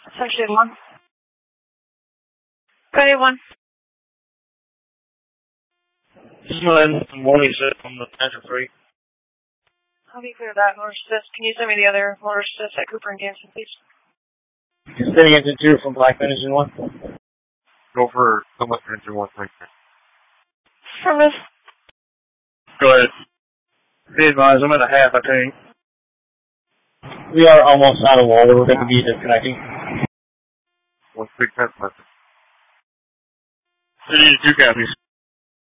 Section 1. Go ahead, 1. Just going to end 186 on the Panther 3. I'll be clear of that. Order assist. Can you send me the other order assist at Cooper and Ganson, please? Sending engine 2 from Blackman engine 1. Go for Plymouth engine 1, thank you. Service. Go ahead. Be advised, I'm at a half, I think. We are almost out of water. We're going to be disconnecting. 1 big 10 left. 2 copies.